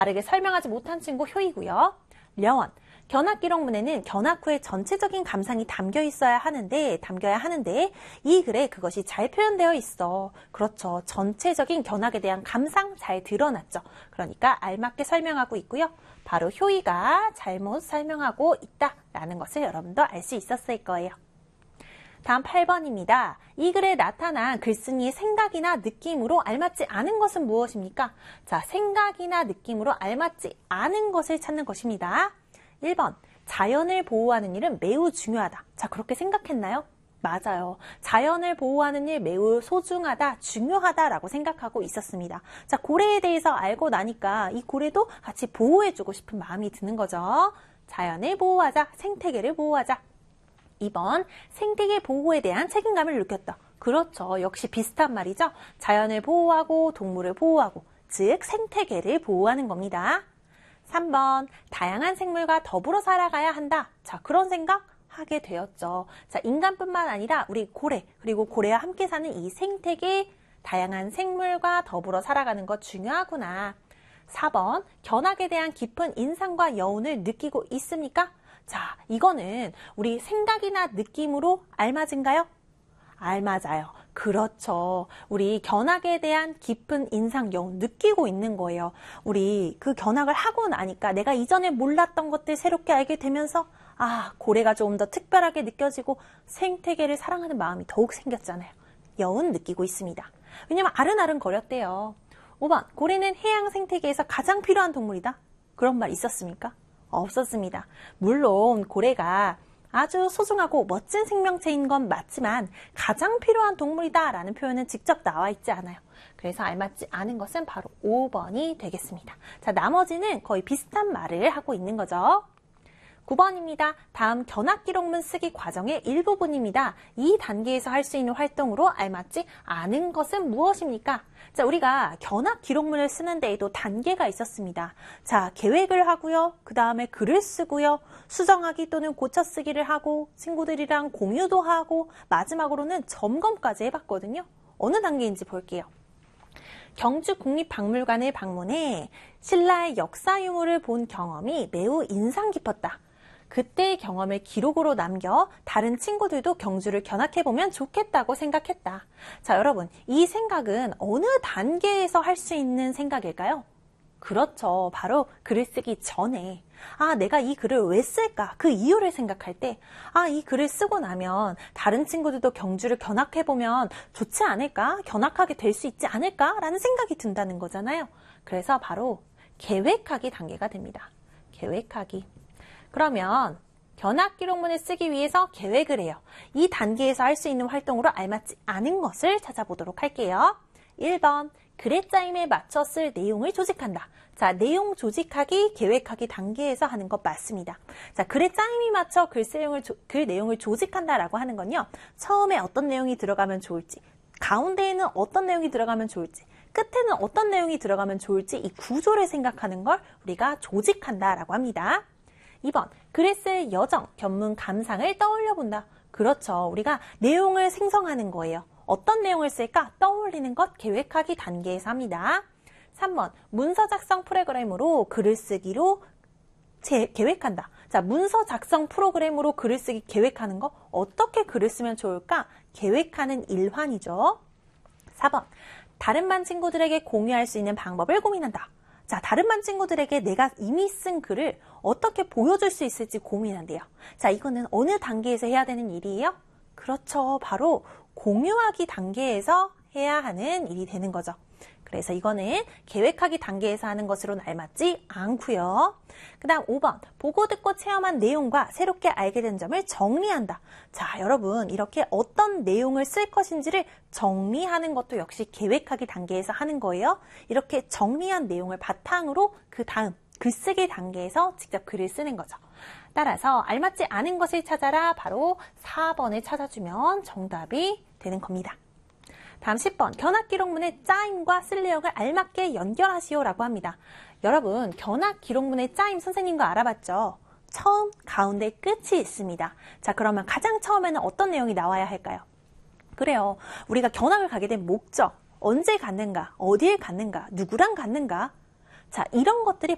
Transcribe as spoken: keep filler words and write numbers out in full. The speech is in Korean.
바르게 설명하지 못한 친구 효이고요. 려원, 견학 기록문에는 견학 후의 전체적인 감상이 담겨 있어야 하는데, 담겨야 하는데 이 글에 그것이 잘 표현되어 있어. 그렇죠. 전체적인 견학에 대한 감상 잘 드러났죠. 그러니까 알맞게 설명하고 있고요. 바로 효이가 잘못 설명하고 있다라는 것을 여러분도 알 수 있었을 거예요. 다음 팔 번입니다. 이 글에 나타난 글쓴이의 생각이나 느낌으로 알맞지 않은 것은 무엇입니까? 자, 생각이나 느낌으로 알맞지 않은 것을 찾는 것입니다. 일 번, 자연을 보호하는 일은 매우 중요하다. 자, 그렇게 생각했나요? 맞아요. 자연을 보호하는 일 매우 소중하다, 중요하다라고 생각하고 있었습니다. 자, 고래에 대해서 알고 나니까 이 고래도 같이 보호해주고 싶은 마음이 드는 거죠. 자연을 보호하자, 생태계를 보호하자. 이 번, 생태계 보호에 대한 책임감을 느꼈다. 그렇죠. 역시 비슷한 말이죠. 자연을 보호하고 동물을 보호하고, 즉 생태계를 보호하는 겁니다. 삼 번, 다양한 생물과 더불어 살아가야 한다. 자, 그런 생각 하게 되었죠. 자, 인간뿐만 아니라 우리 고래, 그리고 고래와 함께 사는 이 생태계, 다양한 생물과 더불어 살아가는 것 중요하구나. 사 번, 견학에 대한 깊은 인상과 여운을 느끼고 있습니까? 자, 이거는 우리 생각이나 느낌으로 알맞은가요? 알맞아요. 그렇죠. 우리 견학에 대한 깊은 인상, 여운 느끼고 있는 거예요. 우리 그 견학을 하고 나니까 내가 이전에 몰랐던 것들 새롭게 알게 되면서 아, 고래가 조금 더 특별하게 느껴지고 생태계를 사랑하는 마음이 더욱 생겼잖아요. 여운 느끼고 있습니다. 왜냐면 아른아른 거렸대요. 오 번, 고래는 해양 생태계에서 가장 필요한 동물이다. 그런 말 있었습니까? 없었습니다. 물론 고래가 아주 소중하고 멋진 생명체인 건 맞지만 가장 필요한 동물이다 라는 표현은 직접 나와 있지 않아요. 그래서 알맞지 않은 것은 바로 오 번이 되겠습니다. 자, 나머지는 거의 비슷한 말을 하고 있는 거죠. 구 번입니다. 다음 견학 기록문 쓰기 과정의 일부분입니다. 이 단계에서 할 수 있는 활동으로 알맞지 않은 것은 무엇입니까? 자, 우리가 견학 기록문을 쓰는 데에도 단계가 있었습니다. 자, 계획을 하고요. 그 다음에 글을 쓰고요. 수정하기 또는 고쳐쓰기를 하고 친구들이랑 공유도 하고 마지막으로는 점검까지 해봤거든요. 어느 단계인지 볼게요. 경주국립박물관을 방문해 신라의 역사 유물을 본 경험이 매우 인상 깊었다. 그때의 경험을 기록으로 남겨 다른 친구들도 경주를 견학해보면 좋겠다고 생각했다. 자, 여러분, 이 생각은 어느 단계에서 할 수 있는 생각일까요? 그렇죠. 바로 글을 쓰기 전에 아, 내가 이 글을 왜 쓸까? 그 이유를 생각할 때 아, 이 글을 쓰고 나면 다른 친구들도 경주를 견학해보면 좋지 않을까? 견학하게 될 수 있지 않을까? 라는 생각이 든다는 거잖아요. 그래서 바로 계획하기 단계가 됩니다. 계획하기. 그러면 견학 기록문을 쓰기 위해서 계획을 해요. 이 단계에서 할 수 있는 활동으로 알맞지 않은 것을 찾아보도록 할게요. 일 번, 글의 짜임에 맞춰 쓸 내용을 조직한다. 자, 내용 조직하기, 계획하기 단계에서 하는 것 맞습니다. 자, 글의 짜임에 맞춰 글, 내용을, 글 내용을 조직한다라고 하는 건요. 처음에 어떤 내용이 들어가면 좋을지, 가운데에는 어떤 내용이 들어가면 좋을지, 끝에는 어떤 내용이 들어가면 좋을지 이 구조를 생각하는 걸 우리가 조직한다라고 합니다. 이 번, 글을 쓸 여정, 견문, 감상을 떠올려 본다. 그렇죠. 우리가 내용을 생성하는 거예요. 어떤 내용을 쓸까 떠올리는 것 계획하기 단계에서 합니다. 삼 번, 문서 작성 프로그램으로 글을 쓰기로 제, 계획한다. 자, 문서 작성 프로그램으로 글을 쓰기 계획하는 거 어떻게 글을 쓰면 좋을까? 계획하는 일환이죠. 사 번, 다른 반 친구들에게 공유할 수 있는 방법을 고민한다. 자, 다른 반 친구들에게 내가 이미 쓴 글을 어떻게 보여줄 수 있을지 고민한대요. 자, 이거는 어느 단계에서 해야 되는 일이에요? 그렇죠. 바로 공유하기 단계에서 해야 하는 일이 되는 거죠. 그래서 이거는 계획하기 단계에서 하는 것으로는 알맞지 않고요. 그 다음 오 번, 보고 듣고 체험한 내용과 새롭게 알게 된 점을 정리한다. 자, 여러분 이렇게 어떤 내용을 쓸 것인지를 정리하는 것도 역시 계획하기 단계에서 하는 거예요. 이렇게 정리한 내용을 바탕으로 그 다음 글쓰기 단계에서 직접 글을 쓰는 거죠. 따라서 알맞지 않은 것을 찾아라. 바로 사 번을 찾아주면 정답이 되는 겁니다. 다음 십 번, 견학 기록문의 짜임과 쓸 내용을 알맞게 연결하시오 라고 합니다. 여러분, 견학 기록문의 짜임 선생님과 알아봤죠? 처음, 가운데, 끝이 있습니다. 자, 그러면 가장 처음에는 어떤 내용이 나와야 할까요? 그래요. 우리가 견학을 가게 된 목적, 언제 갔는가, 어디에 갔는가, 누구랑 갔는가. 자, 이런 것들이